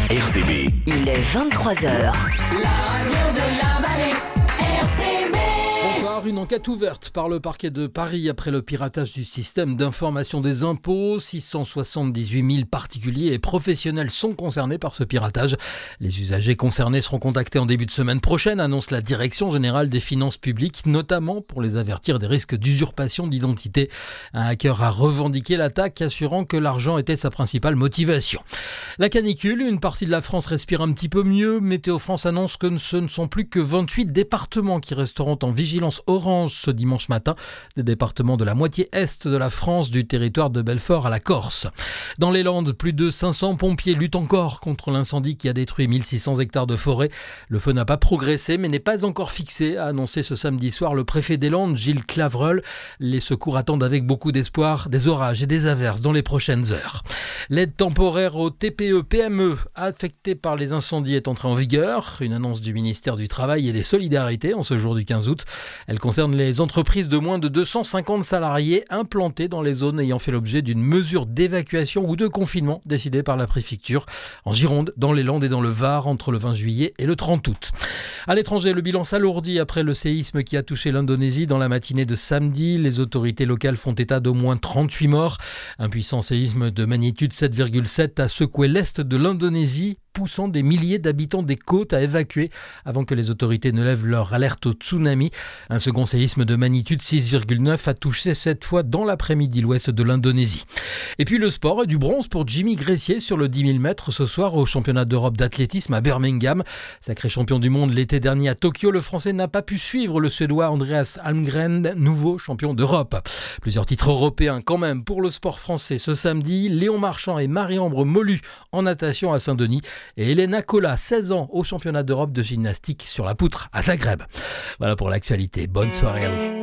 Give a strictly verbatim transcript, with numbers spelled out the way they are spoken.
R C B. Il est vingt-trois heures. La radio de la vallée, R C B. Bonsoir, une enquête ouverte par le parquet de Paris après le piratage du système d'information des impôts. six cent soixante-dix-huit mille particuliers et professionnels sont concernés par ce piratage. Les usagers concernés seront contactés en début de semaine prochaine, annonce la Direction générale des finances publiques, notamment pour les avertir des risques d'usurpation d'identité. Un hacker a revendiqué l'attaque, assurant que l'argent était sa principale motivation. La canicule, une partie de la France respire un petit peu mieux. Météo France annonce que ce ne sont plus que vingt-huit départements qui resteront en vigilance orange ce dimanche matin. Des départements de la moitié est de la France, du territoire de Belfort à la Corse. Dans les Landes, plus de cinq cents pompiers luttent encore contre l'incendie qui a détruit mille six cents hectares de forêt. Le feu n'a pas progressé mais n'est pas encore fixé, a annoncé ce samedi soir le préfet des Landes, Gilles Clavreul. Les secours attendent avec beaucoup d'espoir des orages et des averses dans les prochaines heures. L'aide temporaire aux T P E P M E affectés par les incendies est entrée en vigueur. Une annonce du ministère du Travail et des Solidarités en ce jour du quinze août. Elle concerne les entreprises de moins de deux cent cinquante salariés implantées dans les zones ayant fait l'objet d'une mesure d'évacuation ou de confinement décidée par la préfecture en Gironde, dans les Landes et dans le Var entre le vingt juillet et le trente août. À l'étranger, le bilan s'alourdit après le séisme qui a touché l'Indonésie dans la matinée de samedi. Les autorités locales font état d'au moins trente-huit morts. Un puissant séisme de magnitude sept virgule sept a secoué l'est de l'Indonésie, poussant des milliers d'habitants des côtes à évacuer avant que les autorités ne lèvent leur alerte au tsunami. Un second séisme de magnitude six virgule neuf a touché cette fois dans l'après-midi l'ouest de l'Indonésie. Et puis le sport, et du bronze pour Jimmy Gressier sur le dix mille mètres ce soir au championnat d'Europe d'athlétisme à Birmingham. Sacré champion du monde l'été dernier à Tokyo, le Français n'a pas pu suivre le Suédois Andreas Almgren, nouveau champion d'Europe. Plusieurs titres européens quand même pour le sport français ce samedi. Léon Marchand et Marie-Ambre Molu en natation à Saint-Denis. Et Elena Cola, seize ans, au championnat d'Europe de gymnastique sur la poutre à Zagreb. Voilà pour l'actualité. Bonne soirée à vous.